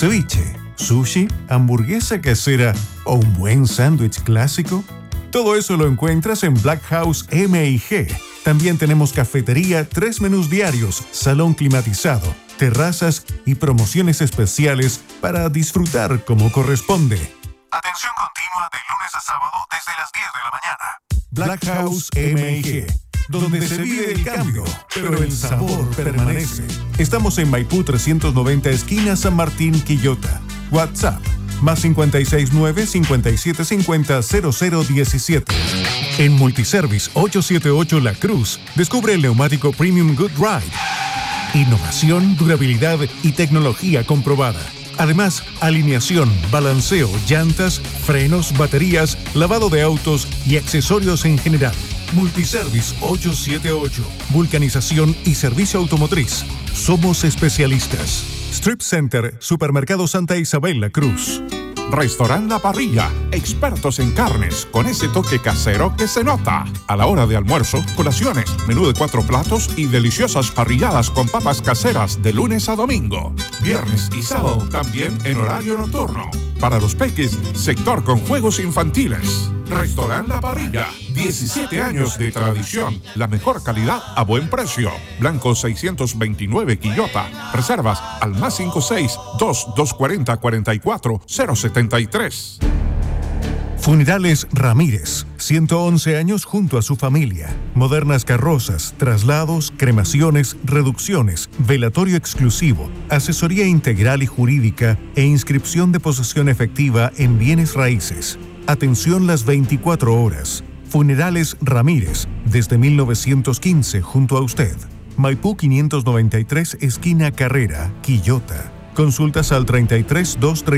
ceviche, sushi, hamburguesa casera o un buen sándwich clásico? Todo eso lo encuentras en Black House M&G. También tenemos cafetería, 3 menús diarios, salón climatizado, terrazas y promociones especiales para disfrutar como corresponde. Atención continua de lunes a sábado desde las 10 de la mañana. Black House M&G, donde se vive el cambio, pero el sabor permanece. Estamos en Maipú 390, esquina San Martín, Quillota. WhatsApp, más 569-5750-0017. En Multiservice 878 La Cruz, descubre el neumático Premium Good Ride. Innovación, durabilidad y tecnología comprobada. Además, alineación, balanceo, llantas, frenos, baterías, lavado de autos y accesorios en general. Multiservice 878. Vulcanización y servicio automotriz. Somos especialistas. Strip Center, Supermercado Santa Isabel La Cruz. Restaurant La Parrilla, expertos en carnes, con ese toque casero que se nota. A la hora de almuerzo, colaciones, menú de 4 platos y deliciosas parrilladas con papas caseras de lunes a domingo. Viernes y sábado también en horario nocturno. Para los peques, sector con juegos infantiles. Restaurant La Parrilla, 17 años de tradición, la mejor calidad a buen precio. Blanco 629 Quillota. Reservas al más 56-2240-44-073. Funerales Ramírez, 111 años junto a su familia. Modernas carrozas, traslados, cremaciones, reducciones, velatorio exclusivo, asesoría integral y jurídica e inscripción de posesión efectiva en bienes raíces. Atención las 24 horas. Funerales Ramírez, desde 1915 junto a usted. Maipú 593, esquina Carrera, Quillota. Consultas al 33 230